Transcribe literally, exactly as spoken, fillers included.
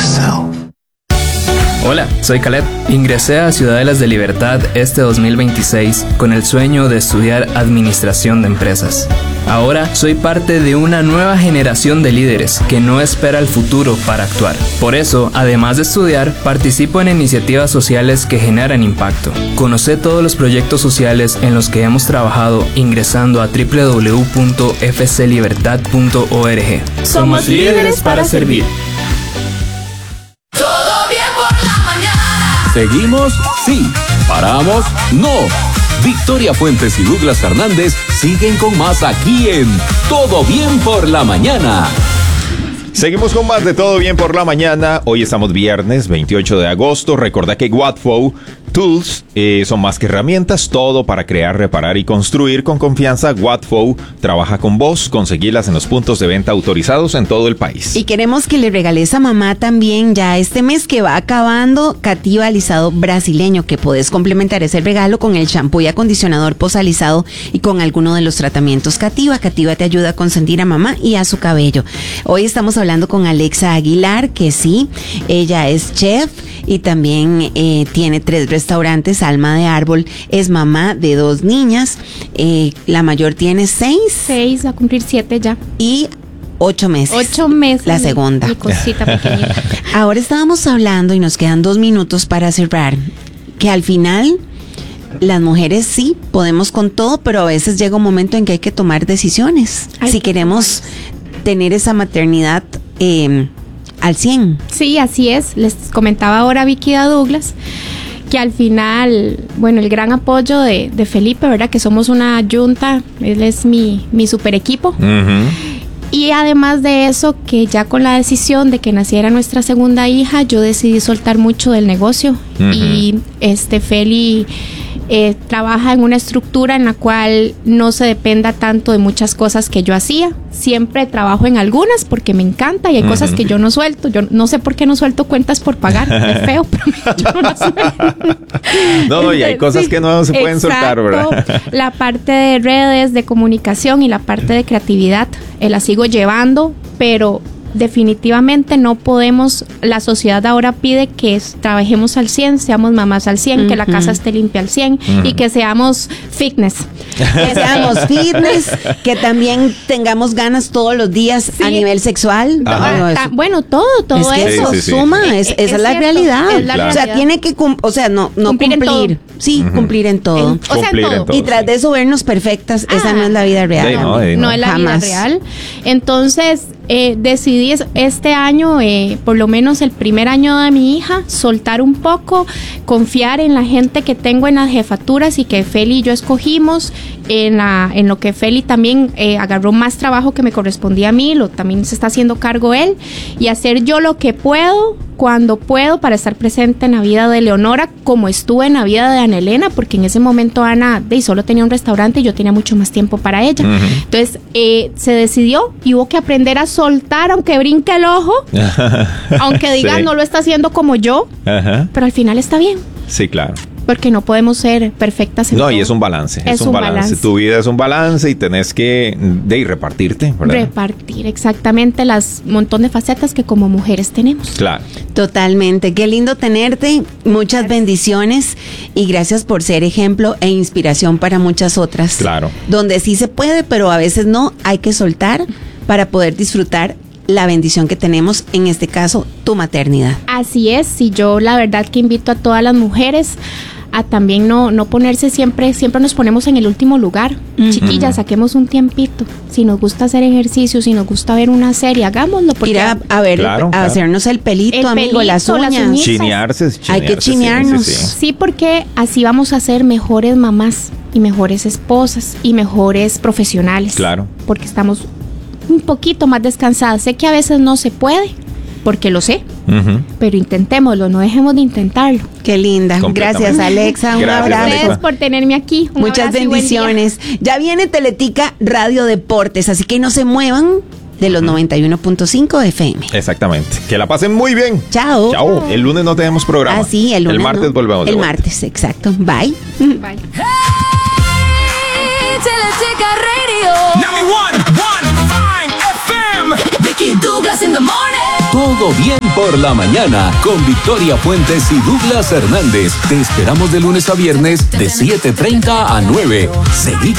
yourself. Hola, soy Caleb. Ingresé a Ciudadelas de Libertad este dos mil veintiséis con el sueño de estudiar Administración de Empresas. Ahora soy parte de una nueva generación de líderes que no espera el futuro para actuar. Por eso, además de estudiar, participo en iniciativas sociales que generan impacto. Conoce todos los proyectos sociales en los que hemos trabajado ingresando a doble u doble u doble u punto f c libertad punto org. Somos líderes para servir. ¿Seguimos? Sí. ¿Paramos? No. Victoria Fuentes y Douglas Fernández siguen con más aquí en Todo Bien por la Mañana. Seguimos con más de Todo Bien por la Mañana. Hoy estamos viernes veintiocho de agosto. Recuerda que Watfo Tools eh, son más que herramientas, todo para crear, reparar y construir con confianza. Watfo trabaja con vos, conseguirlas en los puntos de venta autorizados en todo el país. Y queremos que le regales a mamá también ya este mes que va acabando Cativa alisado brasileño, que podés complementar ese regalo con el shampoo y acondicionador posalizado y con alguno de los tratamientos Cativa. Cativa te ayuda a consentir a mamá y a su cabello. Hoy estamos hablando con Alexa Aguilar, que sí, ella es chef y también eh, tiene tres restaurantes. Alma de Árbol, es mamá de dos niñas, eh, la mayor tiene seis. Seis, va a cumplir siete ya. Y ocho meses. Ocho meses. La segunda. Mi cosita pequeñita. Ahora estábamos hablando y nos quedan dos minutos para cerrar, que al final las mujeres sí podemos con todo, pero a veces llega un momento en que hay que tomar decisiones. Ay, si queremos tener esa maternidad eh, al cien. Sí, así es. Les comentaba ahora Vicky a Douglas que al final, bueno, el gran apoyo de, de Felipe, ¿verdad? Que somos una yunta, él es mi, mi super equipo. Uh-huh. Y además de eso, que ya con la decisión de que naciera nuestra segunda hija, yo decidí soltar mucho del negocio. Uh-huh. Y este Feli eh, trabaja en una estructura en la cual no se dependa tanto de muchas cosas que yo hacía. Siempre trabajo en algunas porque me encanta y hay uh-huh. cosas que yo no suelto. Yo no sé por qué no suelto cuentas por pagar. Es feo, pero yo no las suelto. No, no, y hay cosas sí, que no se pueden exacto, soltar, ¿verdad? La parte de redes, de comunicación y la parte de creatividad eh, la sigo llevando, pero definitivamente no podemos, la sociedad ahora pide que es, trabajemos al cien, seamos mamás al cien, uh-huh. que la casa esté limpia al cien uh-huh. y que seamos fitness. Que seamos fitness, que también tengamos ganas todos los días sí. a nivel sexual. Ah, ta, bueno, todo, todo es que eso. eso sí, sí, suma, sí. es, es esa es, es la realidad. Es la claro. realidad. O sea, tiene que, cum- o sea, no, no cumplir. cumplir. Sí, uh-huh. cumplir en todo. En, o sea, cumplir en todo. En todo y tras sí. de eso vernos perfectas, ah, esa no es la vida real. Sí, no, no. no es la Jamás. vida real. Entonces, eh, decidí este año, eh, por lo menos el primer año de mi hija, soltar un poco, confiar en la gente que tengo en las jefaturas y que Feli y yo escogimos, en, la, en lo que Feli también eh, agarró más trabajo que me correspondía a mí, lo también se está haciendo cargo él, y hacer yo lo que puedo, cuando puedo, para estar presente en la vida de Leonora, como estuve en la vida de Ana Elena, porque en ese momento Ana de, solo tenía un restaurante y yo tenía mucho más tiempo para ella. Uh-huh. Entonces, eh, se decidió y hubo que aprender a soltar, aunque brinque el ojo, aunque digan sí. no lo está haciendo como yo, uh-huh. pero al final está bien. Sí, claro. Porque no podemos ser perfectas en No, todo. y es un balance. Es, es un, un balance. balance. Tu vida es un balance y tenés que de ir repartirte, ¿verdad? Repartir exactamente las montón de facetas que como mujeres tenemos. Claro. Totalmente. Qué lindo tenerte. Muchas gracias. bendiciones y gracias por ser ejemplo e inspiración para muchas otras. Claro. Donde sí se puede, pero a veces no. Hay que soltar para poder disfrutar la bendición que tenemos, en este caso, tu maternidad. Así es, y yo la verdad que invito a todas las mujeres a también no, no ponerse siempre, siempre nos ponemos en el último lugar. Uh-huh. Chiquillas, saquemos un tiempito. Si nos gusta hacer ejercicio, si nos gusta ver una serie, hagámoslo. Porque ir a, a ver, claro, a claro. hacernos el pelito, el amigo, pelito, las uñas. Las chinearse, chinearse. Hay que chinearnos. Sí, sí, sí. sí, porque así vamos a ser mejores mamás y mejores esposas y mejores profesionales. Claro. Porque estamos un poquito más descansadas. Sé que a veces no se puede, porque lo sé, uh-huh. pero intentémoslo, no dejemos de intentarlo. Qué linda. Gracias, Alexa. Un Gracias, abrazo. Gracias por tenerme aquí. Un Muchas bendiciones. Ya viene Teletica Radio Deportes, así que no se muevan de los noventa y uno punto cinco F M. Exactamente. Que la pasen muy bien. Chao. Chao. El lunes no tenemos programa. Ah, sí, el lunes. El martes no. volvemos. El martes, exacto. Bye. Bye. Hey, Teletica Radio. Number one, one, fine F M. Vicky Douglas in the morning. Todo bien por la mañana con Victoria Fuentes y Douglas Hernández. Te esperamos de lunes a viernes de siete treinta a nueve. Seguí